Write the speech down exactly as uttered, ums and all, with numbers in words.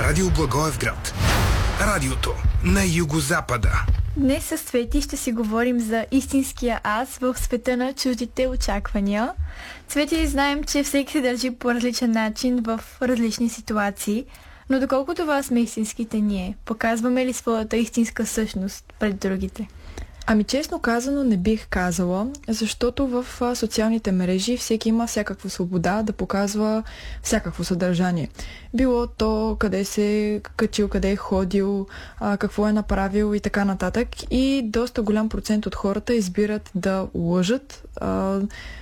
Радио Благоевград. Радиото на югозапада. Днес с Цвети ще си говорим за истинския аз в света на чуждите очаквания. Цвети, знаем, че всеки се държи по различен начин в различни ситуации, но доколко това сме истинските ние? Показваме ли своята истинска същност пред другите? Ами честно казано не бих казала, защото в а, социалните мрежи всеки има всякаква свобода да показва всякакво съдържание. Било то къде се е качил, къде е ходил, а, какво е направил и така нататък. И доста голям процент от хората избират да лъжат, а,